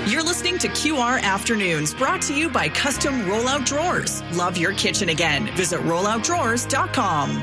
You're listening to QR Afternoons, brought to you by Custom Rollout Drawers. Love your kitchen again. Visit rolloutdrawers.com.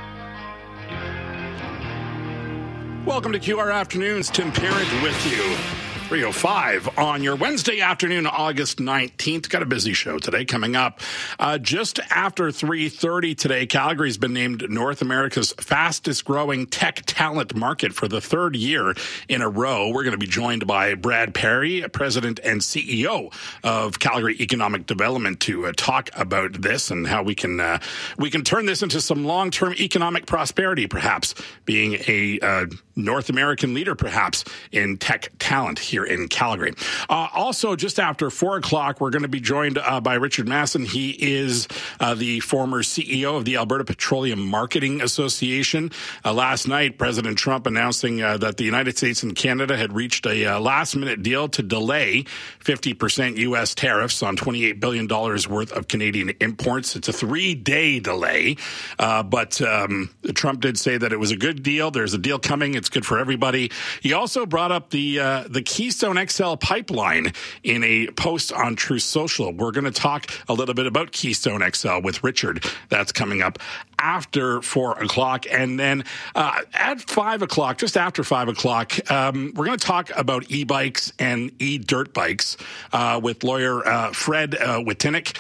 Welcome to QR Afternoons. Tim Parent with you. 3:05 on your Wednesday afternoon, August 19th. Got a busy show today coming up. Just after 3:30 today, Calgary's been named North America's fastest growing tech talent market for the third year in a row. We're going to be joined by Brad Perry, President and CEO of Calgary Economic Development, to talk about this and how we can turn this into some long-term economic prosperity, perhaps being a North American leader, perhaps, in tech talent here in Calgary. Also, just after 4 o'clock, we're going to be joined by Richard Masson. He is the former CEO of the Alberta Petroleum Marketing Association. Last night, President Trump announcing that the United States and Canada had reached a last-minute deal to delay 50% U.S. tariffs on $28 billion worth of Canadian imports. It's a 3-day delay, but Trump did say that it was a good deal. There's a deal coming. It's good for everybody. He also brought up the Keystone XL pipeline in a post on Truth Social. We're going to talk a little bit about Keystone XL with Richard. That's coming up after 4 o'clock. And then at 5 o'clock, just after 5 o'clock, we're going to talk about e-bikes and e-dirt bikes with lawyer Fred Witinick.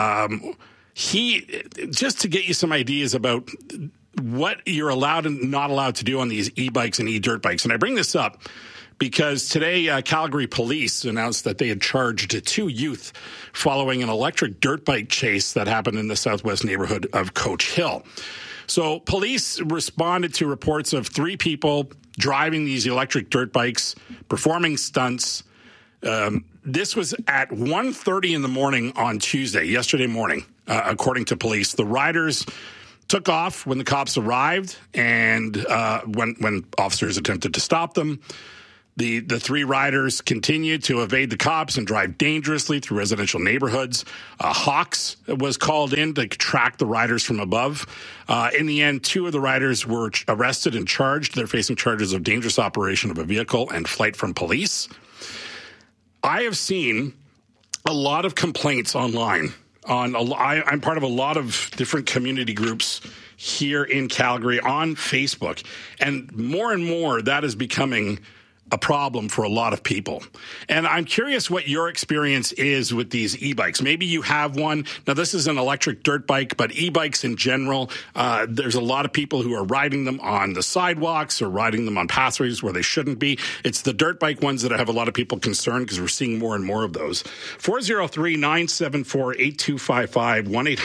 He, just to get you some ideas about what you're allowed and not allowed to do on these e-bikes and e-dirt bikes. And I bring this up because today Calgary police announced that they had charged 2 youth following an electric dirt bike chase that happened in the southwest neighborhood of Coach Hill. So police responded to reports of 3 people driving these electric dirt bikes, performing stunts. This was at 1:30 in the morning on Tuesday, yesterday morning, according to police. The riders took off when the cops arrived, and when officers attempted to stop them. The 3 riders continued to evade the cops and drive dangerously through residential neighborhoods. Hawks was called in to track the riders from above. In the end, 2 of the riders were arrested and charged. They're facing charges of dangerous operation of a vehicle and flight from police. I have seen a lot of complaints online. I'm part of a lot of different community groups here in Calgary on Facebook, and more that is becoming a problem for a lot of people. And I'm curious what your experience is with these e-bikes. Maybe you have one. Now, this is an electric dirt bike, but e-bikes in general, there's a lot of people who are riding them on the sidewalks or riding them on pathways where they shouldn't be. It's the dirt bike ones that have a lot of people concerned because we're seeing more and more of those. 403-974-8255,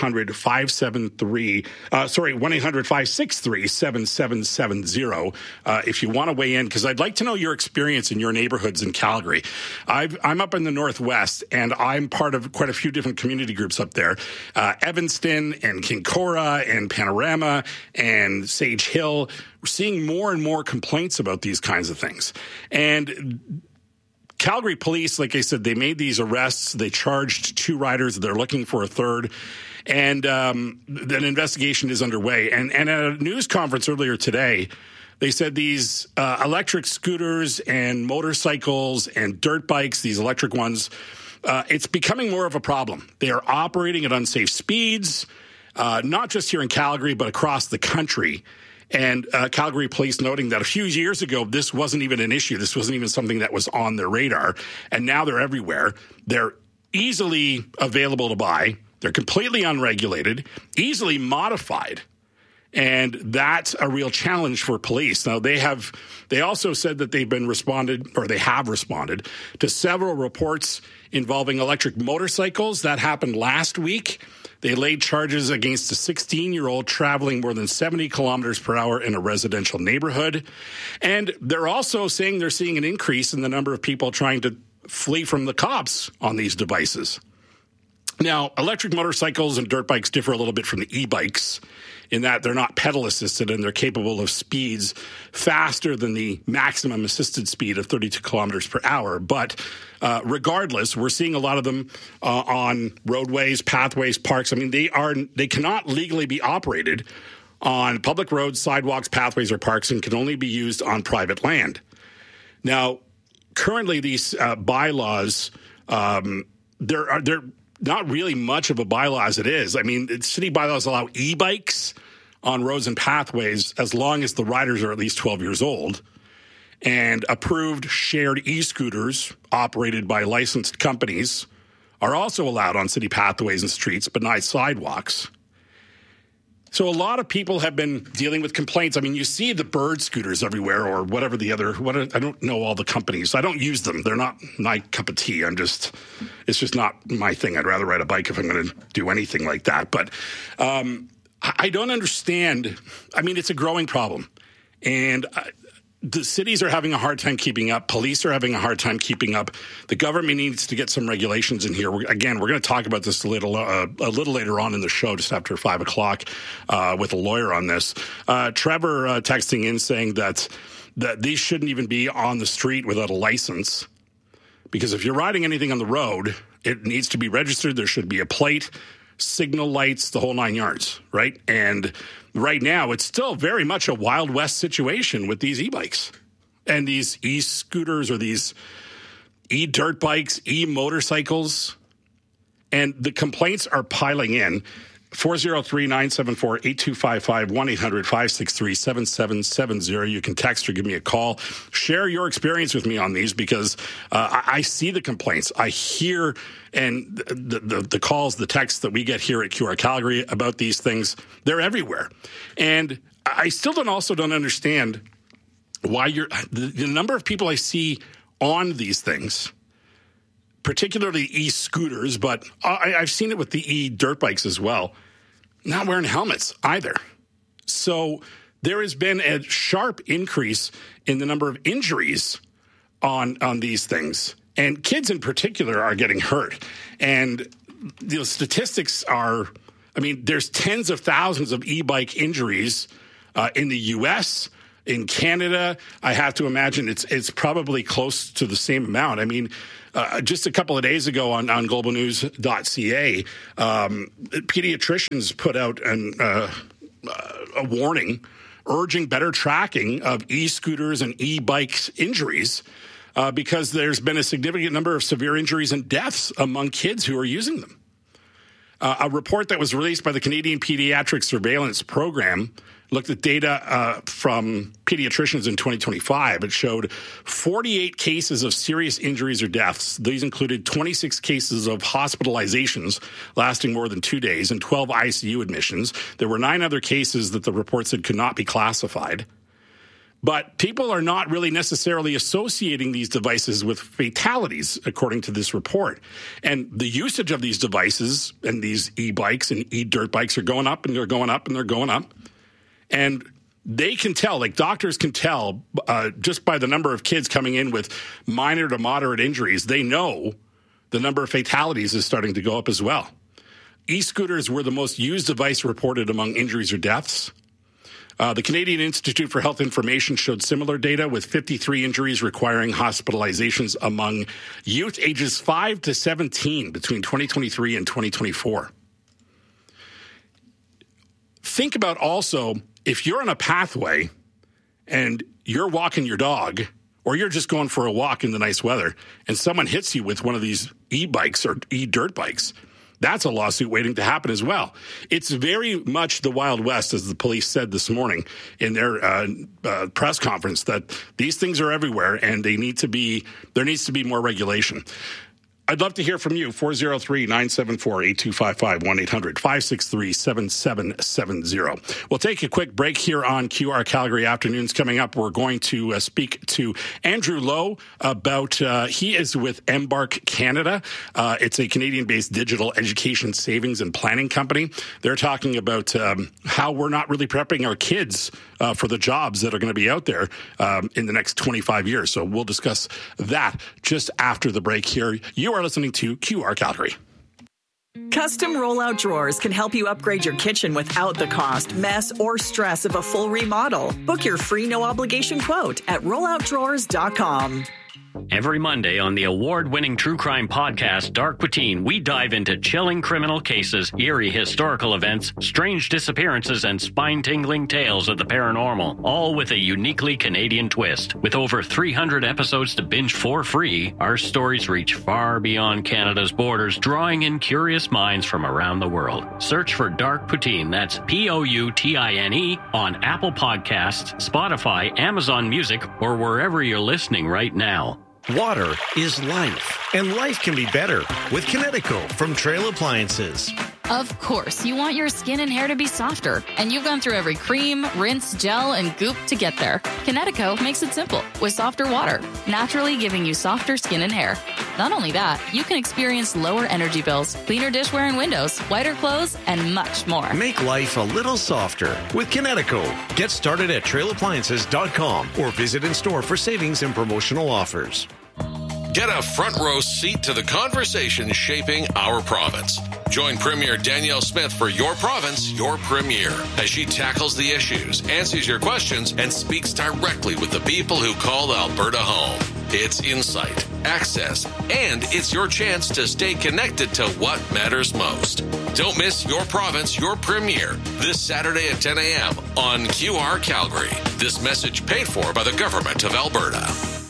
1-800-563-7770 if you want to weigh in, because I'd like to know your experience in your neighborhoods in Calgary. I'm up in the Northwest, and I'm part of quite a few different community groups up there. Evanston and Kincora and Panorama and Sage Hill. We're seeing more and more complaints about these kinds of things. And Calgary police, like I said, they made these arrests. They charged 2 riders. They're looking for a third. And an investigation is underway. And at a news conference earlier today, they said these electric scooters and motorcycles and dirt bikes, these electric ones, it's becoming more of a problem. They are operating at unsafe speeds, not just here in Calgary, but across the country. And Calgary police noting that a few years ago, this wasn't even an issue. This wasn't even something that was on their radar. And now they're everywhere. They're easily available to buy. They're completely unregulated, easily modified. And that's a real challenge for police. Now, they also said that they have responded to several reports involving electric motorcycles. That happened last week. They laid charges against a 16-year-old traveling more than 70 kilometers per hour in a residential neighborhood. And they're also saying they're seeing an increase in the number of people trying to flee from the cops on these devices. Now, electric motorcycles and dirt bikes differ a little bit from the e-bikes in that they're not pedal assisted and they're capable of speeds faster than the maximum assisted speed of 32 kilometers per hour. But regardless, we're seeing a lot of them on roadways, pathways, parks. I mean, they cannot legally be operated on public roads, sidewalks, pathways, or parks, and can only be used on private land. Now, currently these bylaws, they're not really much of a bylaw as it is. I mean, city bylaws allow e-bikes on roads and pathways as long as the riders are at least 12 years old. And approved shared e-scooters operated by licensed companies are also allowed on city pathways and streets, but not sidewalks. So a lot of people have been dealing with complaints. I mean, you see the bird scooters everywhere or whatever I don't know all the companies. I don't use them. They're not my cup of tea. It's just not my thing. I'd rather ride a bike if I'm going to do anything like that. But I don't understand. I mean, it's a growing problem. And the cities are having a hard time keeping up. Police are having a hard time keeping up. The government needs to get some regulations in here. We're going to talk about this a little later on in the show, just after 5 o'clock, with a lawyer on this. Trevor texting in saying that these shouldn't even be on the street without a license, because if you're riding anything on the road, it needs to be registered. There should be a plate, signal lights, the whole 9 yards, right? And right now, it's still very much a Wild West situation with these e-bikes and these e-scooters or these e-dirt bikes, e-motorcycles. And the complaints are piling in. 403-974-8255, 1-800-563-7770. You can text or give me a call. Share your experience with me on these, because I see the complaints. I hear and the calls, the texts that we get here at QR Calgary about these things. They're everywhere. And I still don't understand why the number of people I see on these things, particularly e-scooters, but I've seen it with the e-dirt bikes as well, not wearing helmets either. So there has been a sharp increase in the number of injuries on these things. And kids in particular are getting hurt. And the statistics are, I mean, there's tens of thousands of e-bike injuries in the U.S., in Canada. I have to imagine it's probably close to the same amount. I mean, just a couple of days ago on globalnews.ca, pediatricians put out a warning urging better tracking of e-scooters and e-bikes injuries because there's been a significant number of severe injuries and deaths among kids who are using them. A report that was released by the Canadian Pediatric Surveillance Program looked at data from pediatricians in 2025. It showed 48 cases of serious injuries or deaths. These included 26 cases of hospitalizations lasting more than 2 days and 12 ICU admissions. There were 9 other cases that the report said could not be classified. But people are not really necessarily associating these devices with fatalities, according to this report. And the usage of these devices and these e-bikes and e-dirt bikes are going up and they're going up and they're going up. And they can tell, like doctors can tell, just by the number of kids coming in with minor to moderate injuries, they know the number of fatalities is starting to go up as well. E-scooters were the most used device reported among injuries or deaths. The Canadian Institute for Health Information showed similar data with 53 injuries requiring hospitalizations among youth ages 5 to 17 between 2023 and 2024. Think about also, if you're on a pathway and you're walking your dog or you're just going for a walk in the nice weather and someone hits you with one of these e-bikes or e-dirt bikes, that's a lawsuit waiting to happen as well. It's very much the Wild West, as the police said this morning in their press conference, that these things are everywhere and there needs to be more regulation. I'd love to hear from you. 403-974-8255, 1-800-563-7770. We'll take a quick break here on QR Calgary Afternoons. Coming up, we're going to speak to Andrew Lowe about, he is with Embark Canada. It's a Canadian-based digital education savings and planning company. They're talking about how we're not really prepping our kids for the jobs that are going to be out there in the next 25 years. So we'll discuss that just after the break here. You are listening to QR Calgary. Custom rollout drawers can help you upgrade your kitchen without the cost, mess, or stress of a full remodel. Book your free no-obligation quote at rolloutdrawers.com. Every Monday on the award-winning true crime podcast, Dark Poutine, we dive into chilling criminal cases, eerie historical events, strange disappearances, and spine-tingling tales of the paranormal, all with a uniquely Canadian twist. With over 300 episodes to binge for free, our stories reach far beyond Canada's borders, drawing in curious minds from around the world. Search for Dark Poutine, that's Poutine, on Apple Podcasts, Spotify, Amazon Music, or wherever you're listening right now. Water is life, and life can be better with Kinetico from Trail Appliances. Of course, you want your skin and hair to be softer, and you've gone through every cream, rinse, gel, and goop to get there. Kinetico makes it simple with softer water, naturally giving you softer skin and hair. Not only that, you can experience lower energy bills, cleaner dishware and windows, whiter clothes, and much more. Make life a little softer with Kinetico. Get started at trailappliances.com or visit in store for savings and promotional offers. Get a front row seat to the conversation shaping our province. Join Premier Danielle Smith for Your Province, Your Premier, as she tackles the issues, answers your questions, and speaks directly with the people who call Alberta home. It's insight, access, and it's your chance to stay connected to what matters most. Don't miss Your Province, Your Premier this Saturday at 10 a.m. on QR Calgary. This message paid for by the Government of Alberta.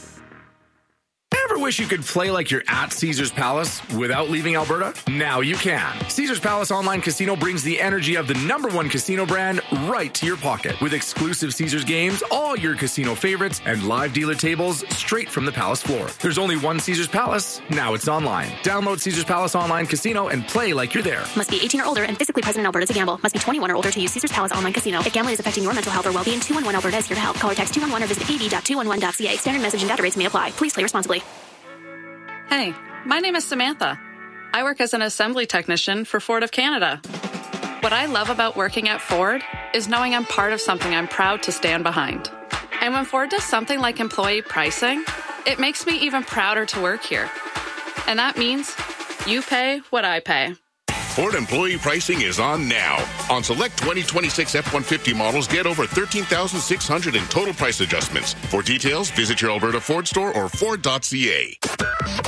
Ever wish you could play like you're at Caesars Palace without leaving Alberta? Now you can. Caesars Palace Online Casino brings the energy of the #1 casino brand right to your pocket. With exclusive Caesars games, all your casino favorites, and live dealer tables straight from the Palace floor. There's only one Caesars Palace. Now it's online. Download Caesars Palace Online Casino and play like you're there. Must be 18 or older and physically present in Alberta to gamble. Must be 21 or older to use Caesars Palace Online Casino. If gambling is affecting your mental health or well-being, 211 Alberta is here to help. Call or text 211 or visit av.211.ca. Standard message and data rates may apply. Please play responsibly. Hey, my name is Samantha. I work as an assembly technician for Ford of Canada. What I love about working at Ford is knowing I'm part of something I'm proud to stand behind. And when Ford does something like employee pricing, it makes me even prouder to work here. And that means you pay what I pay. Ford employee pricing is on now. On select 2026 F-150 models, get over $13,600 in total price adjustments. For details, visit your Alberta Ford store or Ford.ca.